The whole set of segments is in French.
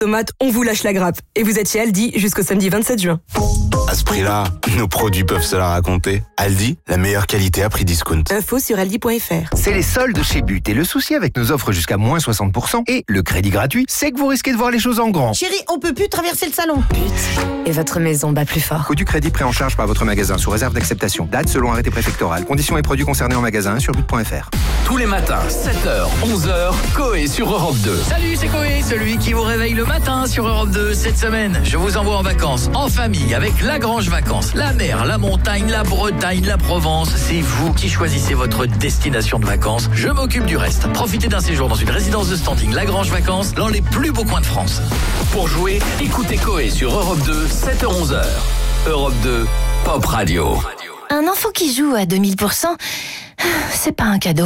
Tomates, on vous lâche la grappe. Et vous êtes chez Aldi jusqu'au samedi 27 juin. À ce prix-là, nos produits peuvent se la raconter. Aldi, la meilleure qualité à prix discount. Info sur aldi.fr. C'est les soldes chez But et le souci avec nos offres jusqu'à moins 60% et le crédit gratuit, c'est que vous risquez de voir les choses en grand. Chérie, on peut plus traverser le salon. But. Et votre maison bat plus fort. Coût du crédit pris en charge par votre magasin sous réserve d'acceptation. Date selon arrêté préfectoral. Conditions et produits concernés en magasin sur but.fr. Tous les matins, 7h, 11h, Coé sur Europe 2. Salut, c'est Coé, celui qui vous réveille le matin sur Europe 2. Cette semaine, je vous envoie en vacances, en famille, avec Lagrange Vacances. La mer, la montagne, la Bretagne, la Provence. C'est vous qui choisissez votre destination de vacances. Je m'occupe du reste. Profitez d'un séjour dans une résidence de standing Lagrange Vacances, dans les plus beaux coins de France. Pour jouer, écoutez Coé sur Europe 2, 7h-11h. Europe 2, Pop Radio. Un enfant qui joue à 2000%, c'est pas un cadeau.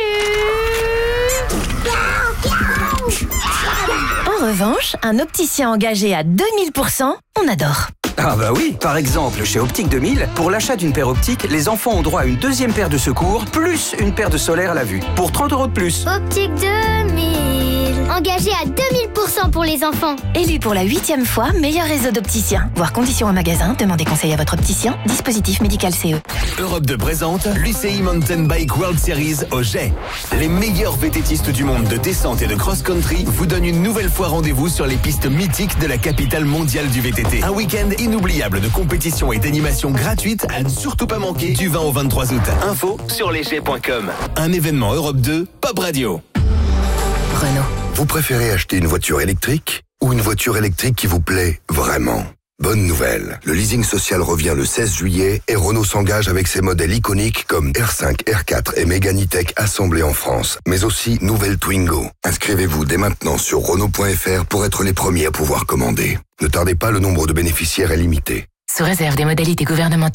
En revanche, un opticien engagé à 2000%, on adore. Ah bah oui, par exemple, chez Optique 2000, pour l'achat d'une paire optique, les enfants ont droit à une deuxième paire de secours, plus une paire de solaire à la vue, pour 30 € de plus. Optique 2000, engagé à 2000% pour les enfants. Élu pour la 8e fois, meilleur réseau d'opticiens. Voir conditions en magasin, demandez conseil à votre opticien. Dispositif médical CE. Europe 2 présente l'UCI Mountain Bike World Series au Jet. Les meilleurs VTTistes du monde de descente et de cross-country vous donnent une nouvelle fois rendez-vous sur les pistes mythiques de la capitale mondiale du VTT. Un week-end inoubliable de compétition et d'animation gratuite à ne surtout pas manquer du 20 au 23 août. Info sur lesjets.com. Un événement Europe 2, Pop Radio. Renault. Vous préférez acheter une voiture électrique ou une voiture électrique qui vous plaît vraiment ? Bonne nouvelle, le leasing social revient le 16 juillet et Renault s'engage avec ses modèles iconiques comme R5, R4 et Mégane E-Tech assemblés en France, mais aussi nouvelle Twingo. Inscrivez-vous dès maintenant sur Renault.fr pour être les premiers à pouvoir commander. Ne tardez pas, le nombre de bénéficiaires est limité. Sous réserve des modalités gouvernementales.